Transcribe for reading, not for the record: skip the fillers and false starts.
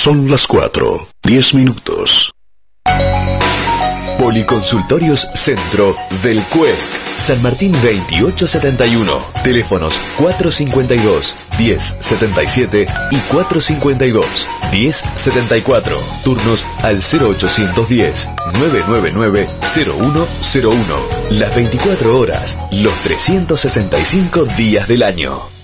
Son las 4:10. Policonsultorios Centro del CUEC. San Martín 2871. Teléfonos 452-1077 y 452-1074. Turnos al 0810-999-0101. Las 24 horas, los 365 días del año.